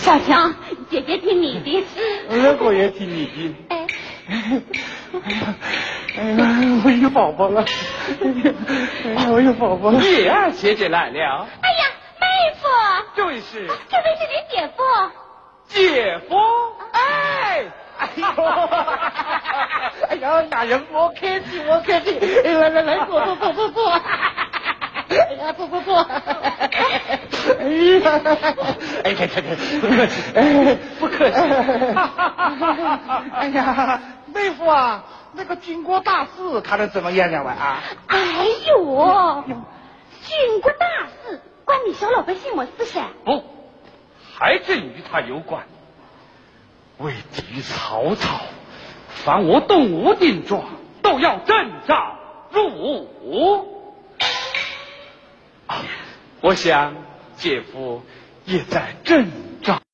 小强，姐姐听你的。 我也听你的。 哎， 哎呀，我有宝宝了！哎呀，我有宝宝了！ 叶儿姐姐来了。 哎呀，妹夫， 这位是？ 这位是您姐夫。 姐夫。 哎呦，哎呀，大人我客气，我客气。来，坐。哎呀，坐。哎呀，哎，不客气， 不客气。 哎呀，妹夫啊，那个军国大事看得怎么样了啊？ 哎呦，军国大事关你小老百姓么事噻？ 不，还真与他有关。为抵御曹操，凡我动武定庄，都要征召入伍。我想姐夫也在征召。